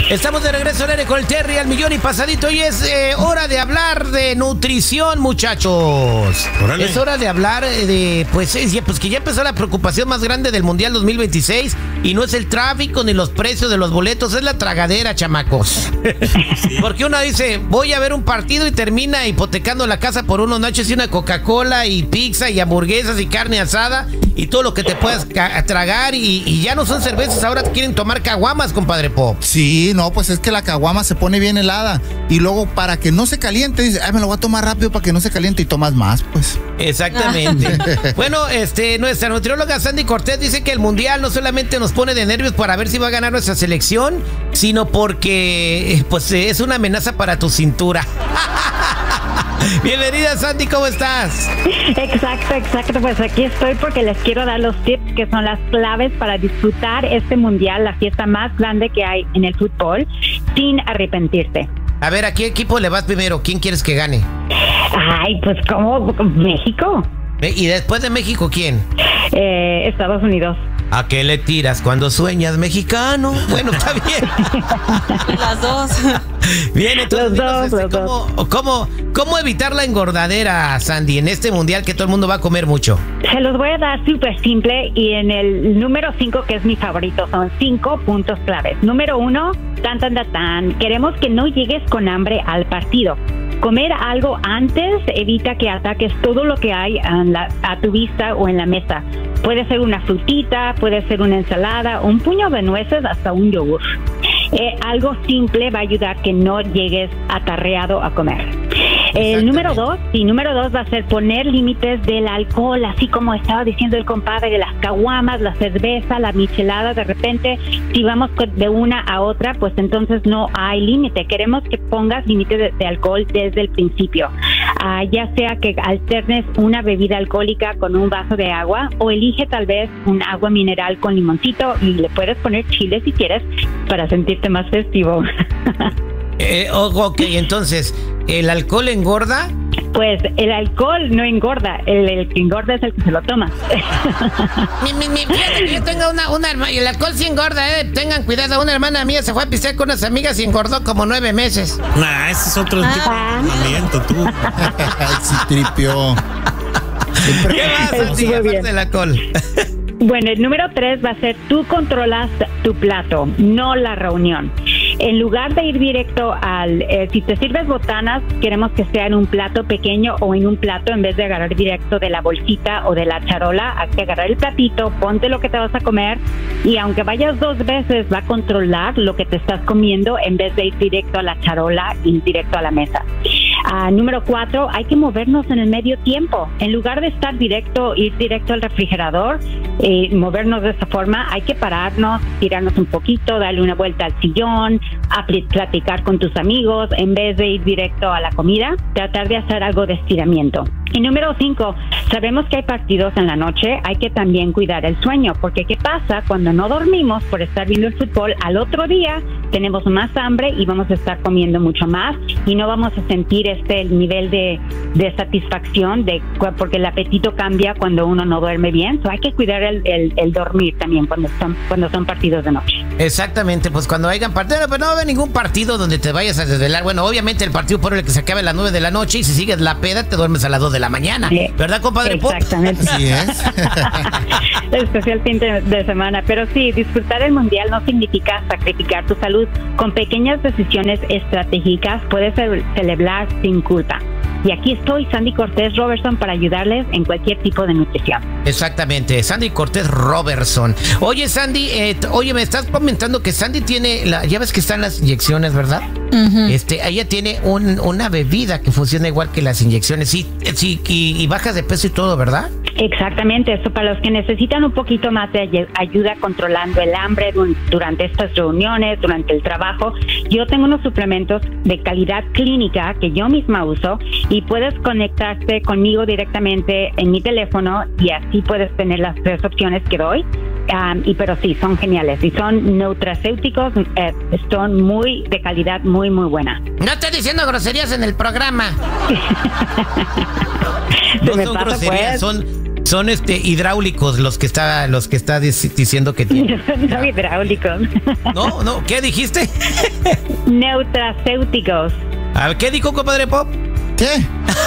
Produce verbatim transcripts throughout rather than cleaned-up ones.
Estamos de regreso al aire con el Terry al millón y pasadito y es eh, hora de hablar de nutrición, muchachos. Órale. Es hora de hablar de, pues, eh, pues que ya empezó la preocupación más grande del Mundial dos mil veintiséis y no es el tráfico ni los precios de los boletos, es la tragadera, chamacos. Sí. Porque uno dice, voy a ver un partido y termina hipotecando la casa por unos nachos y una Coca-Cola y pizza y hamburguesas y carne asada y todo lo que te puedas tragar y, y ya no son cervezas, ahora quieren tomar caguamas, compadre Pop. Sí, no, pues es que la caguama se pone bien helada y luego para que no se caliente, dice, ay, me lo voy a tomar rápido para que no se caliente y tomas más, pues. Exactamente. Bueno, este, nuestra nutrióloga Sandy Cortés dice que el Mundial no solamente nos pone de nervios para ver si va a ganar nuestra selección, sino porque, pues, es una amenaza para tu cintura. Bienvenida, Sandy, ¿cómo estás? Exacto, exacto, pues aquí estoy porque les quiero dar los tips que son las claves para disfrutar este Mundial, la fiesta más grande que hay en el fútbol, sin arrepentirse. A ver, ¿a qué equipo le vas primero? ¿Quién quieres que gane? Ay, pues como México. ¿Y después de México quién? Eh, Estados Unidos. ¿A qué le tiras cuando sueñas, mexicano? Bueno, está bien. Las dos. Bien, entonces, los dos, este, los ¿cómo, dos. cómo, ¿cómo evitar la engordadera, Sandy, en este Mundial que todo el mundo va a comer mucho? Se los voy a dar súper simple y en el número cinco, que es mi favorito, son cinco puntos claves. Número uno, tan, tan, tan, tan. Queremos que no llegues con hambre al partido. Comer algo antes evita que ataques todo lo que hay a, la, a tu vista o en la mesa. Puede ser una frutita, puede ser una ensalada, un puño de nueces, hasta un yogur. Eh, algo simple va a ayudar que no llegues atarreado a comer. El número dos, sí, número dos va a ser poner límites del alcohol, así como estaba diciendo el compadre, de las caguamas, la cerveza, la michelada. De repente, si vamos de una a otra, pues entonces no hay límite. Queremos que pongas límites de, de alcohol desde el principio. Uh, ya sea que alternes una bebida alcohólica con un vaso de agua o elige tal vez un agua mineral con limoncito y le puedes poner chile si quieres para sentirte más festivo. Eh, ok, entonces, ¿el alcohol engorda? Pues el alcohol no engorda, el, el que engorda es el que se lo toma. mi, mi, mi, fíjate que yo tengo una, una hermana, y el alcohol sí engorda, eh. Tengan cuidado, una hermana mía se fue a pistear con unas amigas y engordó como nueve meses. Nah, ese es otro ah. tipo de entrenamiento, tú. Sí, tripió. ¿Qué más, Sandy, aparte del alcohol? Bueno, el número tres va a ser tú controlas tu plato, no la reunión. En lugar de ir directo al, eh, si te sirves botanas, queremos que sea en un plato pequeño o en un plato en vez de agarrar directo de la bolsita o de la charola. Hay que agarrar el platito, ponte lo que te vas a comer y aunque vayas dos veces va a controlar lo que te estás comiendo en vez de ir directo a la charola y directo a la mesa. Uh, número cuatro, hay que movernos en el medio tiempo. En lugar de estar directo, ir directo al refrigerador, eh, movernos de esa forma, hay que pararnos, tirarnos un poquito, darle una vuelta al sillón, a platicar con tus amigos, en vez de ir directo a la comida, tratar de hacer algo de estiramiento. Y número cinco, sabemos que hay partidos en la noche, hay que también cuidar el sueño, porque ¿qué pasa? Cuando no dormimos por estar viendo el fútbol, al otro día tenemos más hambre y vamos a estar comiendo mucho más y no vamos a sentir este el nivel de, de satisfacción, de porque el apetito cambia cuando uno no duerme bien. So hay que cuidar el, el, el dormir también cuando son, cuando son partidos de noche. Exactamente, pues cuando hayan partido, pero no va a haber ningún partido donde te vayas a desvelar. Bueno, obviamente el partido por el que se acabe a las nueve de la noche y si sigues la peda te duermes a las dos de la mañana. Sí. ¿Verdad, compadre Pop? Exactamente. Así es. Especial fin de, de semana. Pero sí, disfrutar el Mundial no significa sacrificar tu salud. Con pequeñas decisiones estratégicas puedes celebrar sin culpa. Y aquí estoy, Sandy Cortés Robertson, para ayudarles en cualquier tipo de nutrición. Exactamente, Sandy Cortés Robertson. Oye, Sandy, eh, oye, me estás comentando que Sandy tiene, la, ya ves que están las inyecciones, ¿verdad? Uh-huh. Este, ella tiene un, una bebida que funciona igual que las inyecciones, sí, sí, y, y bajas de peso y todo, ¿verdad? Exactamente, eso para los que necesitan un poquito más de ayuda controlando el hambre durante estas reuniones, durante el trabajo. Yo tengo unos suplementos de calidad clínica que yo misma uso y puedes conectarte conmigo directamente en mi teléfono y así puedes tener las tres opciones que doy. Um, y pero sí, son geniales y son nutracéuticos, eh, son muy de calidad, muy, muy buena. No estoy diciendo groserías en el programa. Se no me son pasa, groserías, pues. son Son este hidráulicos los que está los que está dic- diciendo que tiene. No hidráulicos. No, no, ¿qué dijiste? Neutracéuticos. A ver, ¿qué dijo, compadre Pop? ¿Qué?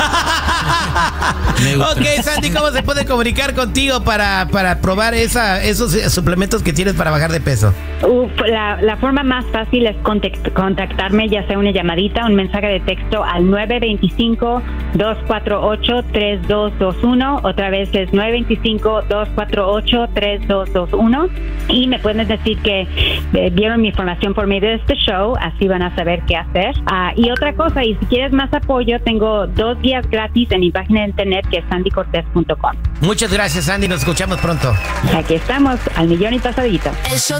Ok, Sandy, ¿cómo se puede comunicar contigo para, para probar esa, esos suplementos que tienes para bajar de peso? Uf, la, la forma más fácil es contact- contactarme, ya sea una llamadita, un mensaje de texto al nueve dos cinco, dos cuatro ocho, tres dos dos uno. Otra vez es nueve dos cinco, dos cuatro ocho, tres dos dos uno. Y me pueden decir que eh, vieron mi información por medio de este show, así van a saber qué hacer. Ah, y otra cosa, y si quieres más apoyo, tengo dos días gratis en mi página de internet que es sandy cortez punto com. Muchas gracias, Sandy, nos escuchamos pronto. Aquí estamos, al millón y pasadito. El show